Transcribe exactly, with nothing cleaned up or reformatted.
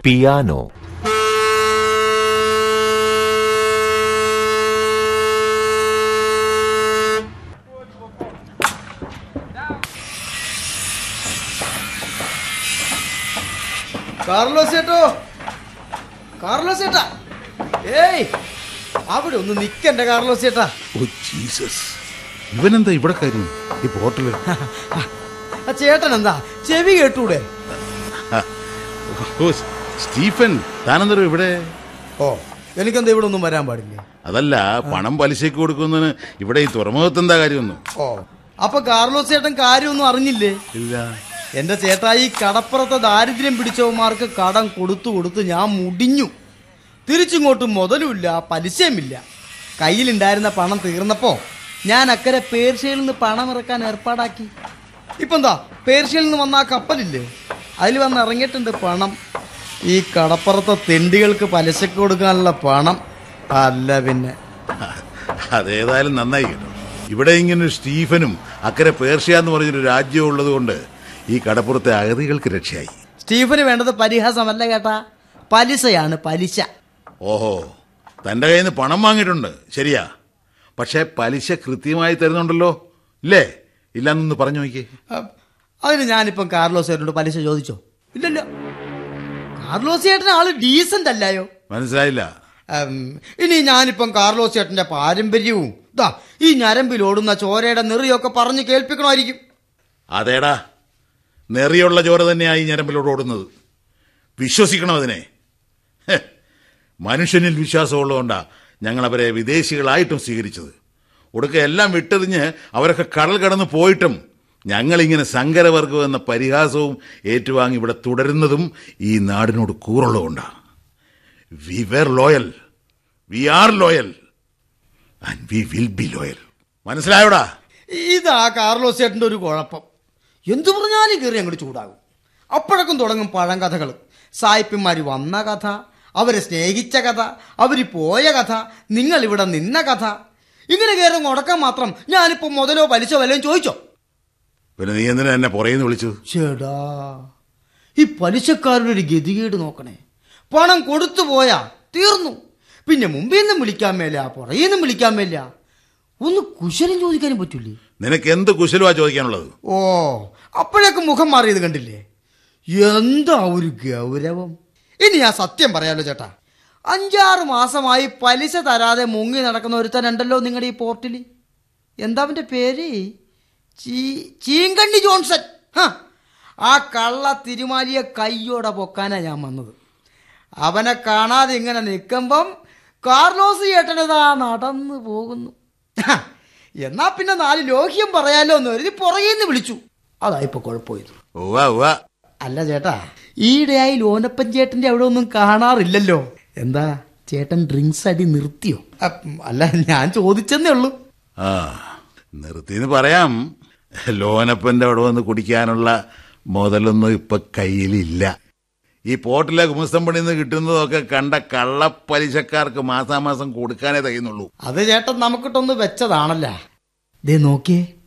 Piano. Carlos ചേട്ടോ, Carlos ചേട്ടാ, ഏയ് അവിടെ ഒന്ന് നിക്കണ്ട കാർലോസ് ചേട്ടാ. ഓ ജീസസ്, ഇവനെന്താ ഇവിടെ കാര്യം ഈ പോർട്ടല്? ചേട്ടൻ എന്താ ചെവി കേട്ടൂടെ? ഓ സ്റ്റീഫൻ, താനെന്തോ ഇവിടെ? ഓ എനിക്കെന്താ ഇവിടെ ഒന്നും വരാൻ പാടില്ലേ? അതല്ല, പണം പലിശയ്ക്ക് കൊടുക്കുന്നതിന് ഇവിടെ ഈ തുറമുഖത്ത് എന്താ കാര്യമൊന്നും? ഓ അപ്പൊ കാർലോസ് ചേട്ടൻ കാര്യമൊന്നും അറിഞ്ഞില്ലേ? ഇല്ല. എന്റെ ചേട്ടാ, ഈ കടപ്പുറത്തെ ദാരിദ്ര്യം പിടിച്ചവന്മാർക്ക് കടം കൊടുത്തു കൊടുത്ത് ഞാൻ മുടിഞ്ഞു. തിരിച്ചിങ്ങോട്ട് മുതലുമില്ല, പലിശയുമില്ല. കയ്യിലുണ്ടായിരുന്ന പണം തീർന്നപ്പോ ഞാൻ അക്കരെ പേർഷ്യയിൽ നിന്ന് പണം ഇറക്കാൻ ഏർപ്പാടാക്കി. ഇപ്പൊ എന്താ, പേർഷ്യയിൽ നിന്ന് വന്ന ആ കപ്പലില്ലേ, അതിൽ വന്ന് ഇറങ്ങിയിട്ടുണ്ട് പണം. ഈ കടപ്പുറത്തെ തെണ്ടികൾക്ക് പലിശക്ക് കൊടുക്കാനുള്ള പണം അല്ല പിന്നെ. അതേതായാലും നന്നായി കേട്ടോ. ഇവിടെ ഇങ്ങനെ സ്റ്റീഫനും അക്കരെ പേർഷ്യ എന്ന് പറഞ്ഞൊരു രാജ്യം ഉള്ളത് കൊണ്ട് ഈ കടപ്പുറത്തെ അഗതികൾക്ക് രക്ഷയായി. സ്റ്റീഫന് വേണ്ടത് പരിഹാസമല്ല കേട്ടാ, പലിശയാണ്, പലിശ. ഓഹോ, തന്റെ കയ്യിൽ നിന്ന് പണം വാങ്ങിയിട്ടുണ്ട്, ശരിയാ. പക്ഷെ പലിശ കൃത്യമായി തരുന്നുണ്ടല്ലോ, ഇല്ലേ? ഇല്ലാന്നൊന്ന് പറഞ്ഞു നോക്കിയേ. അതിന് ഞാനിപ്പം കാർലോസ് ചേട്ടനോട് പലിശ ചോദിച്ചോ? ഇല്ലല്ലോ. കാർലോസ് ചേട്ടൻ ആള് ഡീസന്റ് അല്ലായോ? മനസ്സിലായില്ല. ഇനി ഞാനിപ്പം കാർലോസ് ചേട്ടന്റെ പാരമ്പര്യവും ദാ ഈ ഞരമ്പിലോടുന്ന ചോരയുടെ നെറിയൊക്കെ പറഞ്ഞു കേൾപ്പിക്കണമായിരിക്കും. അതേടാ, നെറിയുള്ള ചോര തന്നെയായി ഞരമ്പിലോട് ഓടുന്നത്. വിശ്വസിക്കണം അതിനെ. മനുഷ്യനിൽ വിശ്വാസമുള്ളതുകൊണ്ടാ ഞങ്ങൾ അവരെ വിദേശികളായിട്ടും സ്വീകരിച്ചത്. ഒടുക്ക എല്ലാം വിട്ടെറിഞ്ഞ് അവരൊക്കെ കടൽ കടന്ന് പോയിട്ടും ഞങ്ങളിങ്ങനെ സങ്കരവർഗം എന്ന പരിഹാസവും ഏറ്റുവാങ്ങി ഇവിടെ തുടരുന്നതും ഈ നാടിനോട് കൂറുള്ളതുകൊണ്ടാണ്. We were loyal, V R loyal and we will be loyal. മനസ്സിലായോടാ? ഇതാ കാർലോസ് ചേട്ടന്റെ ഒരു കുഴപ്പം. എന്തു പറഞ്ഞാലും കയറി അങ്ങോട്ട് ചൂടാകും. അപ്പോഴൊക്കെ തുടങ്ങും പഴങ്കഥകൾ. സായിപ്പന്മാര് വന്ന കഥ, അവരെ സ്നേഹിച്ച കഥ, അവര് പോയ കഥ, നിങ്ങൾ ഇവിടെ നിന്ന കഥ. ഇങ്ങനെ കയറി മുടക്കാൻ മാത്രം ഞാനിപ്പോ മുതലോ പലിശോ വല്ലതും ചോദിച്ചോ? പിന്നെ നീ എന്തിനാ എന്നെ പുറയെന്ന് വിളിച്ചത്? ചേടാ, ഈ പലിശക്കാരുടെ ഒരു ഗതികേട് നോക്കണേ. പണം കൊടുത്തു പോയാ തീർന്നു. പിന്നെ മുമ്പിൽ നിന്നും വിളിക്കാൻ മേല, പുറകിൽ നിന്നും വിളിക്കാൻ മേല. ഒന്ന് കുശലം ചോദിക്കാനും പറ്റൂലേ? നിനക്ക് എന്ത് കുശലമാ ചോദിക്കാനുള്ളത്? ഓ അപ്പോഴേക്കും മുഖം മാറിയത് കണ്ടില്ലേ? എന്താ ഒരു ഗൗരവം. ഇനി ഞാൻ സത്യം പറയാലോ ചേട്ടാ, അഞ്ചാറ് മാസമായി പലിശ തരാതെ മുങ്ങി നടക്കുന്ന ഒരുത്തനുണ്ടല്ലോ നിങ്ങളുടെ ഈ പോർട്ടിൽ. എന്താ അവന്റെ പേര്? ചീങ്കണ്ണി ജോൺസൺ. ആ കള്ള തിരുമാലിയെ കയ്യോടെ പൊക്കാനാ ഞാൻ വന്നത്. അവനെ കാണാതെ ഇങ്ങനെ നിൽക്കുമ്പം കാർലോസ് ചേട്ടനതാ നടന്നു പോകുന്നു. എന്നാ പിന്നെ നാല് ലോഹ്യം പറയാലോ എന്ന് കരുതി പുറകേന്ന് വിളിച്ചു. അതായിപ്പോ കുഴപ്പമായത്. അല്ല ചേട്ടാ, ഈയിടെയായി ലോനപ്പൻ ചേട്ടന്റെ അവിടെ ഒന്നും കാണാറില്ലല്ലോ. എന്താ ചേട്ടൻ ഡ്രിങ്ക്സ് അടി നിർത്തിയോ? അല്ല, ഞാൻ ചോദിച്ചെന്നേ ഉള്ളൂ. ആ നിർത്തിന്ന് പറയാം. ലോനപ്പന്റെ അവിടെ വന്ന് കുടിക്കാനുള്ള മുതലൊന്നും ഇപ്പൊ കയ്യിലില്ല. ഈ പോർട്ടിലെ ഗുമസ്തം പണിയിൽ നിന്ന് കിട്ടുന്നതൊക്കെ കണ്ട കള്ളപ്പലിശക്കാർക്ക് മാസാമാസം കൊടുക്കാനേ തയ്യുന്നുള്ളൂ. അത് ചേട്ടൻ നമുക്കിട്ടൊന്ന് വെച്ചതാണല്ലേ. ദേ നോക്കിയേ,